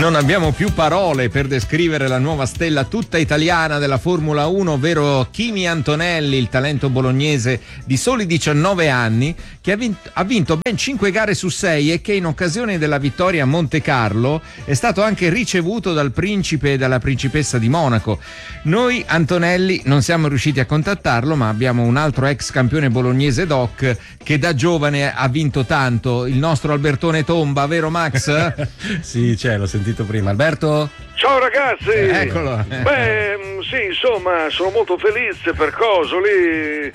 Non abbiamo più parole per descrivere la nuova stella tutta italiana della Formula 1, ovvero Kimi Antonelli, il talento bolognese di soli 19 anni, che ha vinto ben 5 gare su 6 e che in occasione della vittoria a Monte Carlo è stato anche ricevuto dal principe e dalla principessa di Monaco. Noi Antonelli non siamo riusciti a contattarlo, ma abbiamo un altro ex campione bolognese doc che da giovane ha vinto tanto, il nostro Albertone Tomba, vero Max? Sì, l'ho sentito prima. Alberto? Ciao ragazzi! Eccolo! Beh, sì, insomma, sono molto felice per coso lì.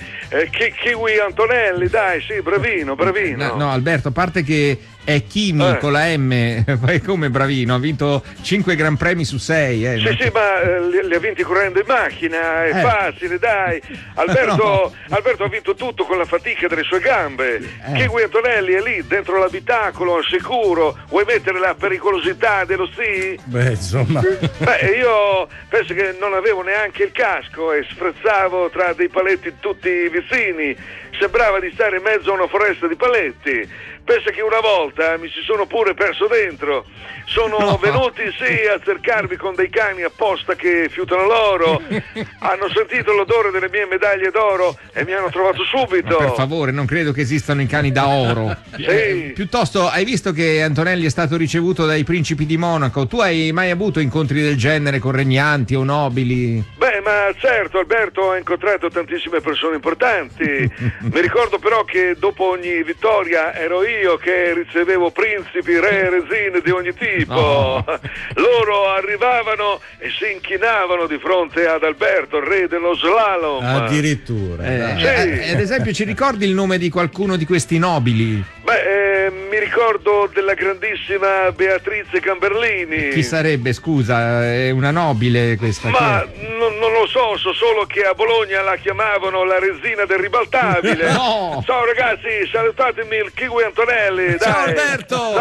Kiwi Antonelli, dai, sì, bravino. No, Alberto, a parte che è Kimi con la M, fai come bravino, ha vinto 5 gran premi su 6. Sì, ma li ha vinti correndo in macchina, è facile, dai. Alberto ha vinto tutto con la fatica delle sue gambe. Kiwi Antonelli è lì, dentro l'abitacolo, al sicuro. Vuoi mettere la pericolosità dello sì? Beh, insomma. Beh, io penso che non avevo neanche il casco e sfrezzavo tra dei paletti tutti vicini. Sembrava di stare in mezzo a una foresta di paletti. Pensa che una volta mi ci sono pure perso dentro. Sono venuti a cercarmi con dei cani apposta che fiutano l'oro. Hanno sentito l'odore delle mie medaglie d'oro e mi hanno trovato subito. Ma per favore, non credo che esistano i cani da oro. Sì. Piuttosto, hai visto che Antonelli è stato ricevuto dai principi di Monaco? Tu hai mai avuto incontri del genere con regnanti o nobili? Beh, ma certo, Alberto ha incontrato tantissime persone importanti. Mi ricordo però che dopo ogni vittoria ero io che ricevevo principi, re, resine di ogni tipo. No. Loro arrivavano e si inchinavano di fronte ad Alberto, il re dello slalom. Addirittura. Sì. Ad esempio, ci ricordi il nome di qualcuno di questi nobili? Beh, mi ricordo della grandissima Beatrice Camberlini. Chi sarebbe, scusa? È una nobile questa? Ma non lo so solo che a Bologna la chiamavano la resina del ribaltabile. No. Ciao ragazzi, salutatemi il Kiwi Antonelli. Ciao dai. Alberto!